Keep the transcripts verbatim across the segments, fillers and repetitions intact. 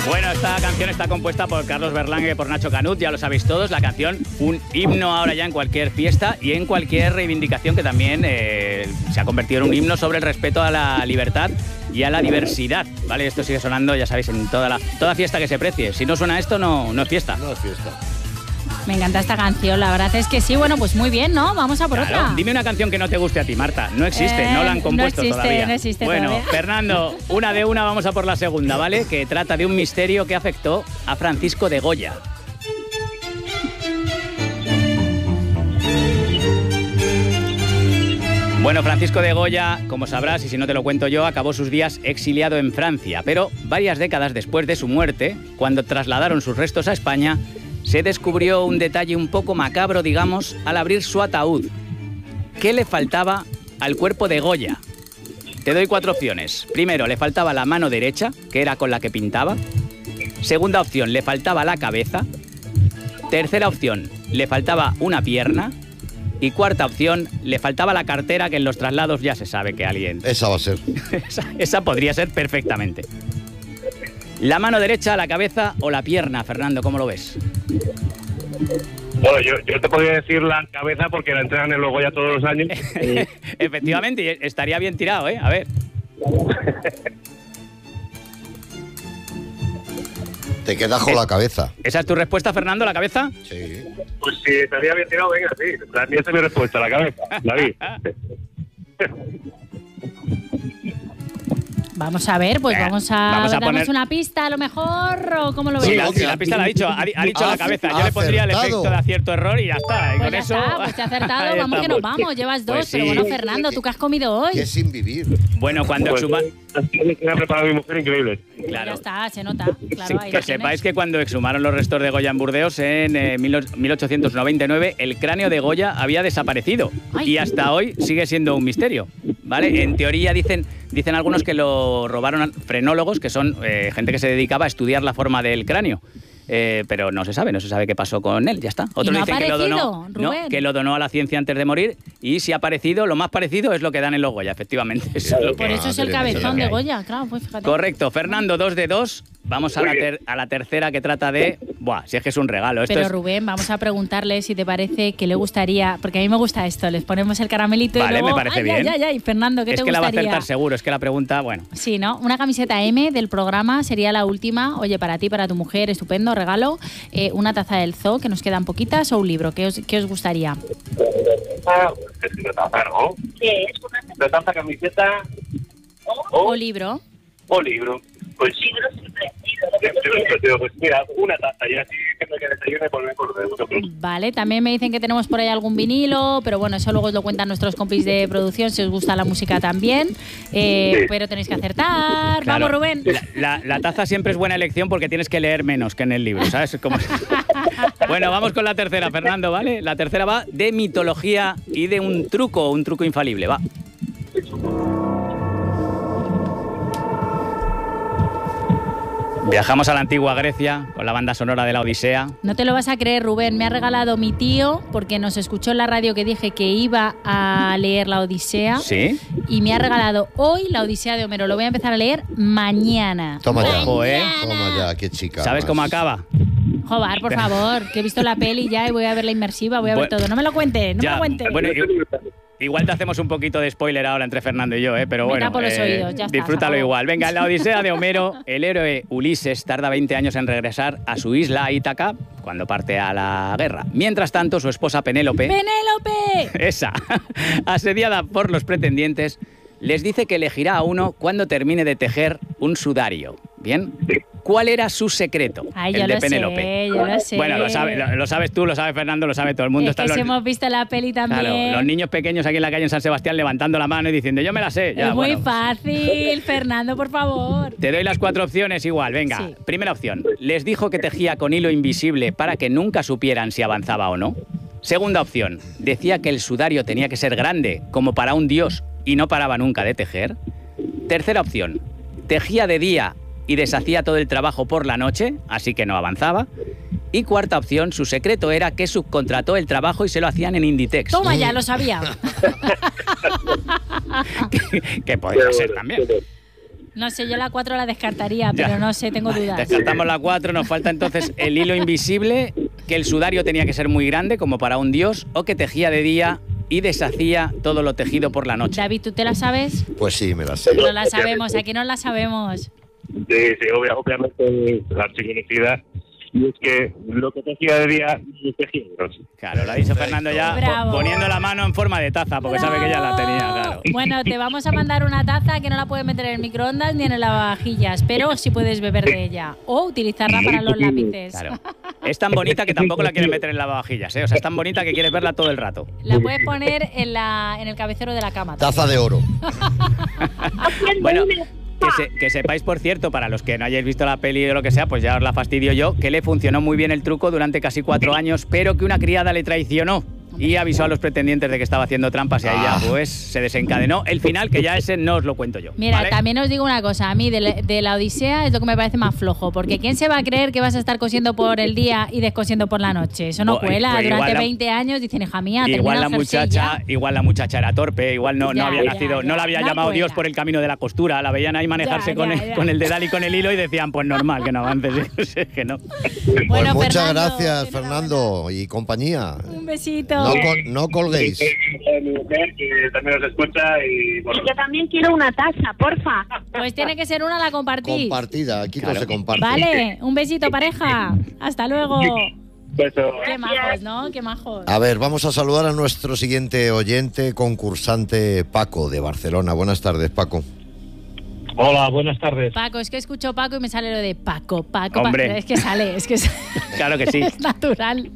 Bueno, esta canción está compuesta por Carlos Berlanga y por Nacho Canut, ya lo sabéis todos. La canción, un himno ahora ya en cualquier fiesta y en cualquier reivindicación, que también eh, se ha convertido en un himno sobre el respeto a la libertad y a la diversidad, ¿vale? Esto sigue sonando, ya sabéis, en toda, la, toda fiesta que se precie. Si no suena esto, no, no es fiesta. No es fiesta. Me encanta esta canción, la verdad es que sí. Bueno, pues muy bien, ¿no? Vamos a por claro. otra. Dime una canción que no te guste a ti, Marta. No existe, eh, no la han compuesto no existe, todavía. No existe bueno, todavía. Fernando, una de una, vamos a por la segunda, ¿vale? Que trata de un misterio que afectó a Francisco de Goya. Bueno, Francisco de Goya, como sabrás, y si no te lo cuento yo, acabó sus días exiliado en Francia, pero varias décadas después de su muerte, cuando trasladaron sus restos a España, se descubrió un detalle un poco macabro, digamos, al abrir su ataúd. ¿Qué le faltaba al cuerpo de Goya? Te doy cuatro opciones. Primero, le faltaba la mano derecha, que era con la que pintaba. Segunda opción, le faltaba la cabeza. Tercera opción, le faltaba una pierna. Y cuarta opción, le faltaba la cartera, que en los traslados ya se sabe que alguien... Esa va a ser. esa, esa podría ser perfectamente. ¿La mano derecha, la cabeza o la pierna, Fernando? ¿Cómo lo ves? Bueno, yo, yo te podría decir la cabeza porque la entrenan en los Goya todos los años. Efectivamente, y estaría bien tirado, ¿eh? A ver. Te quedas con la cabeza. ¿Esa es tu respuesta, Fernando, la cabeza? Sí. Pues si estaría bien tirado, venga, sí. La mía es mi respuesta, la cabeza. La vi. Vamos a ver, pues eh, vamos a, vamos a darnos poner... una pista a lo mejor, o cómo lo ves. Sí, la, sí, la pista la ha dicho, ha, ha dicho la cabeza. Yo le pondría el efecto de acierto-error y ya está. Y pues con ya eso... está, pues te ha acertado, vamos que nos vamos, llevas dos. Pues sí. Pero bueno, Fernando, ¿tú qué has comido hoy? Que sin vivir. Bueno, cuando pues, exhuma... me ha preparado mi mujer increíble. Claro. Ya está, se nota. Claro, Sí, ahí que lo sepáis tienes. que cuando exhumaron los restos de Goya en Burdeos en eh, mil ochocientos noventa y nueve, el cráneo de Goya había desaparecido. Ay. Y hasta hoy sigue siendo un misterio, ¿vale? En teoría dicen, dicen algunos que lo robaron frenólogos, que son eh, gente que se dedicaba a estudiar la forma del cráneo. Eh, pero no se sabe, no se sabe qué pasó con él, ya está. Otros no dicen ha que lo donó, aparecido, no, Rubén. que lo donó a la ciencia antes de morir, y si ha aparecido, lo más parecido es lo que dan en los Goya, efectivamente. Eso es lo Por que- eso es el Madre cabezón mía. de Goya, claro, pues fíjate. Correcto, Fernando, dos de dos. Vamos a la, ter- a la tercera, que trata de... Buah, si es que es un regalo. Esto Pero es... Rubén, vamos a preguntarle si te parece que le gustaría, porque a mí me gusta esto, les ponemos el caramelito y Vale, luego... me parece ay, bien. Ay, ay, ay, Fernando, ¿qué es te que la va a gustaría? acertar seguro, es que la pregunta, bueno... Sí, ¿no? Una camiseta M del programa sería la última. Oye, para ti, para tu mujer, estupendo, regalo. Eh, una taza del zoo, que nos quedan poquitas, o un libro. ¿Qué os, qué os gustaría? Es una taza, ¿no? ¿Qué es? Una Una taza, camiseta O libro. o libro. Pues sí, libro siempre. pues mira, una taza y así que me quede desayuno y volver por de vosotros. Vale, también me dicen que tenemos por ahí algún vinilo, pero bueno, eso luego os lo cuentan nuestros compis de producción, si os gusta la música también. Eh, Sí. Pero tenéis que acertar. Claro. Vamos, Rubén. La, la- la taza siempre es buena elección porque tienes que leer menos que en el libro, ¿sabes? Como... Bueno, vamos con la tercera, Fernando, ¿vale? La tercera va de mitología y de un truco, un truco infalible, va. Viajamos a la antigua Grecia con la banda sonora de la Odisea. No te lo vas a creer, Rubén. Me ha regalado mi tío, porque nos escuchó en la radio que dije que iba a leer la Odisea. ¿Sí? Y me ha regalado hoy la Odisea de Homero. Lo voy a empezar a leer mañana. Toma ya. Ojo, ¿eh? Toma ya, qué chica. ¿Sabes más. cómo acaba? Joder, por favor, que he visto la peli ya y voy a ver la inmersiva, voy a ver Bueno, todo. No me lo cuente, no ya, me lo cuente. bueno, i- igual te hacemos un poquito de spoiler ahora entre Fernando y yo, ¿eh? Pero Me bueno, tapo los eh, oídos, ya está, disfrútalo se acabó. igual. Venga, en la Odisea de Homero, el héroe Ulises tarda veinte años en regresar a su isla Ítaca cuando parte a la guerra. Mientras tanto, su esposa Penélope, ¡Penélope! esa, asediada por los pretendientes, les dice que elegirá a uno cuando termine de tejer un sudario. ¿Bien? ¿Cuál era su secreto? Ay, el yo de lo Penélope. sé, yo lo sé. Bueno, lo, sabe- lo- lo sabes tú, lo sabe Fernando, lo sabe todo el mundo. Es que Están si los- hemos visto la peli también. Claro, los niños pequeños aquí en la calle en San Sebastián levantando la mano y diciendo, yo me la sé. Ya, es muy bueno. fácil, Fernando, por favor. Te doy las cuatro opciones igual, venga. Sí. Primera opción, les dijo que tejía con hilo invisible para que nunca supieran si avanzaba o no. Segunda opción, decía que el sudario tenía que ser grande, como para un dios, y no paraba nunca de tejer. Tercera opción, tejía de día y deshacía todo el trabajo por la noche, así que no avanzaba. Y cuarta opción, su secreto era que subcontrató el trabajo y se lo hacían en Inditex. Toma, ya lo sabía. que podría ser también. No sé, yo la cuatro la descartaría, Ya. pero no sé, tengo dudas. Descartamos la cuatro, nos falta entonces el hilo invisible, que el sudario tenía que ser muy grande como para un dios, o que tejía de día y deshacía todo lo tejido por la noche. David, ¿tú te la sabes? Pues sí, me la sé. No la sabemos, aquí no la sabemos. Sí, sí, obvia- obviamente la archiconocida. Y es que lo que tejía de día, lo tejía de noche. Claro, lo ha dicho Fernando ya Bravo. po- poniendo la mano en forma de taza, porque sabe que ya la tenía, claro. Bueno, te vamos a mandar una taza que no la puedes meter en el microondas ni en el lavavajillas, pero sí puedes beber de ella o utilizarla para los lápices. Claro. Es tan bonita que tampoco la quieres meter en lavavajillas, ¿eh? O sea, es tan bonita que quieres verla todo el rato. La puedes poner en, la, en el cabecero de la cama. Taza de oro. Bueno, que, se- que sepáis, por cierto, para los que no hayáis visto la peli o lo que sea, pues ya os la fastidio yo, que le funcionó muy bien el truco durante casi cuatro años, pero que una criada le traicionó y avisó a los pretendientes de que estaba haciendo trampas y ahí ya pues se desencadenó el final, que ya ese no os lo cuento yo. Mira, ¿vale? también os digo una cosa, a mí de, la- de la Odisea es lo que me parece más flojo, porque ¿quién se va a creer que vas a estar cosiendo por el día y descosiendo por la noche? Eso no Pues- cuela. pues igual Durante la- veinte años dicen, hija mía, termina Igual la el jersey muchacha, ya. igual la muchacha era torpe, igual no, no Ya, había ya, nacido, ya, no la había no llamado cuela. Dios por el camino de la costura, la veían ahí manejarse Ya, con, ya, el, ya. con el dedal y con el hilo y decían, pues normal que no avances, es que no. Bueno, pues muchas Fernando, gracias, enhorabuena. Fernando y compañía. Un besito. No, col- no colguéis. Mi mujer, que también nos escucha y bueno, Yo también quiero una taza, porfa. Pues tiene que ser una, la compartís. Compartida, aquí Claro. no se comparte. Vale, un besito, pareja. Hasta luego. beso. Qué majos, ¿no? Qué majos. A ver, vamos a saludar a nuestro siguiente oyente, concursante Paco de Barcelona. Buenas tardes, Paco. Hola, buenas tardes. Paco, es que escucho Paco y me sale lo de Paco, Paco, Hombre. Paco. Es que sale, es que es, Claro que sí. es natural.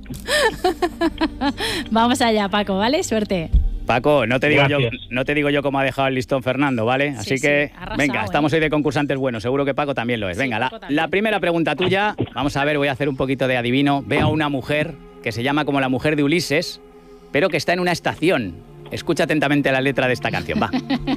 Vamos allá, Paco, ¿vale? Suerte. Paco, no te digo yo, Gracias. no te digo yo cómo ha dejado el listón Fernando, ¿vale? Así sí, que, arrasado, venga, ¿eh? estamos hoy de concursantes buenos, seguro que Paco también lo es. Sí, Venga, Paco la, también. la primera pregunta tuya, vamos a ver, voy a hacer un poquito de adivino. Ve a una mujer que se llama como la mujer de Ulises, pero que está en una estación. Escucha atentamente la letra de esta canción, va.